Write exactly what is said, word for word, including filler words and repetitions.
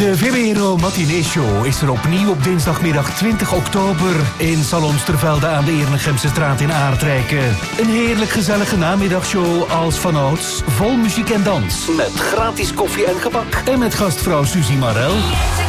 De V M R O Matinee Show is er opnieuw op dinsdagmiddag twintig oktober in Salon Stervelde aan de Ernegemse straat in Aardrijken. Een heerlijk gezellige namiddagshow als vanouds, vol muziek en dans. Met gratis koffie en gebak. En met gastvrouw Suzy Marel.